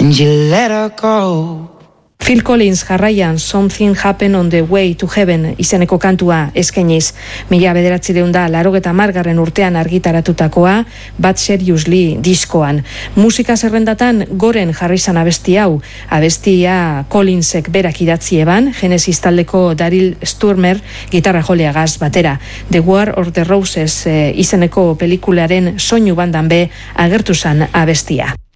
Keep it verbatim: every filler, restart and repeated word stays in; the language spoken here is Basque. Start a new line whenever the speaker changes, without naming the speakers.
and you let her go.
Phil Collins jarraian Something Happened on the Way to Heaven izeneko kantua eskainiz. Mila bederatzireun da larogeta margarren urtean argitaratutakoa Bad Seriously diskoan. Musika zerrendatan goren jarri zan abesti hau. Abestia Collinsek berak idatzi eban, Genesis taldeko Daryl Stuermer gitarra joleagaz batera. The War of the Roses eh, izeneko pelikularen soinu bandan be agertu zan abestia.